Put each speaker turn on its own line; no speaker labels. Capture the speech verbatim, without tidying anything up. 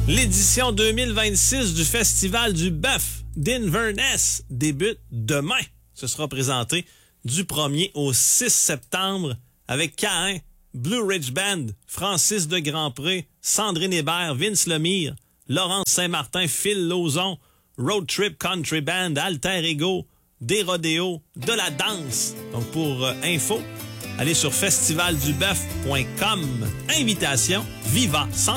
L'édition deux mille vingt-six du Festival du Bœuf d'Inverness débute demain. Ce sera présenté du premier au six septembre avec Caïn, Blue Ridge Band, Francis de Grandpré, Sandrine Hébert, Vince Lemire, Laurence Saint-Martin, Phil Lauzon, Road Trip Country Band, Alter Ego, des rodéos, de la danse. Donc pour euh, info, allez sur festival du bœuf point com. Invitation Viva sans